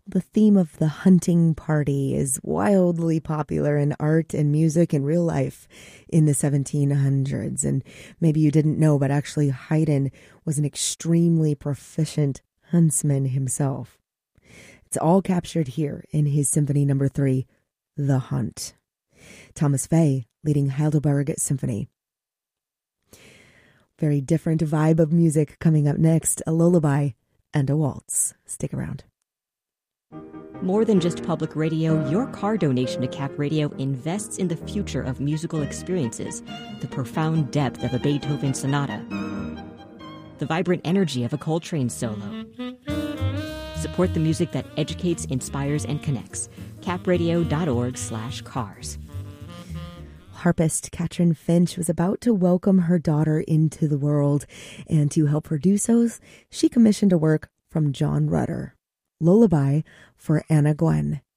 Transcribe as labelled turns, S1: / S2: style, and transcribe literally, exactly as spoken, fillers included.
S1: The theme of the hunting party is wildly popular in art and music and real life in the seventeen hundreds. And maybe you didn't know, but actually Haydn was an extremely proficient huntsman himself. It's all captured here in his Symphony Number Three, The Hunt. Thomas Fay leading Heidelberg Symphony. Very different vibe of music coming up next, a lullaby and a waltz. Stick around.
S2: More than just public radio, your car donation to Cap Radio invests in the future of musical experiences, the profound depth of a Beethoven sonata, the vibrant energy of a Coltrane solo. Support the music that educates, inspires, and connects. capradio.org slash cars.
S1: Harpist Katrin Finch was about to welcome her daughter into the world, and to help her do so, she commissioned a work from John Rutter, Lullaby for Anna Gwen.